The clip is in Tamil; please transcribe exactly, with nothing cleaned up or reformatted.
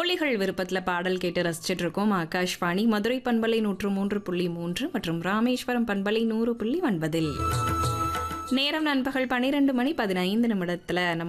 தோழிகள் விருப்பத்துல பாடல் கேட்டு ரசிச்சிட்டு இருக்கோம். ஆகாஷ்வாணி மதுரை பண்பலை நூற்று மூன்று புள்ளி மூன்று மற்றும் ராமேஸ்வரம் பண்பலை நூறு புள்ளி ஒன்பதில் நேரம் நண்பகல் பன்னிரண்டு மணி பதினைந்து நிமிடத்துல நம்ம